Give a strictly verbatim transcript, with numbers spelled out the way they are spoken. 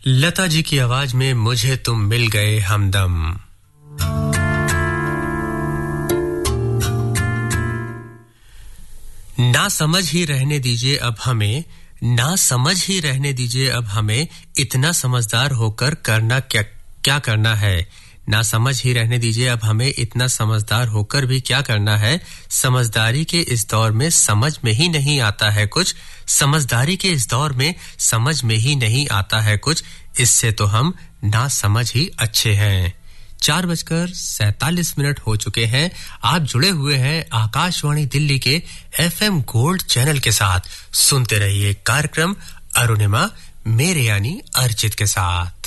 लता जी की आवाज में मुझे तुम मिल गए हमदम। ना समझ ही रहने दीजिए अब हमें, ना समझ ही रहने दीजिए अब हमें, इतना समझदार होकर करना क्या क्या करना है। ना समझ ही रहने दीजिए अब हमें, इतना समझदार होकर भी क्या करना है। समझदारी के इस दौर में समझ में ही नहीं आता है कुछ, समझदारी के इस दौर में समझ में ही नहीं आता है कुछ, इससे तो हम ना समझ ही अच्छे हैं। चार बजकर सैतालीस मिनट हो चुके हैं। आप जुड़े हुए हैं आकाशवाणी दिल्ली के एफएम गोल्ड चैनल के साथ। सुनते रहिए कार्यक्रम अरुणिमा मेरे यानी अर्चित के साथ।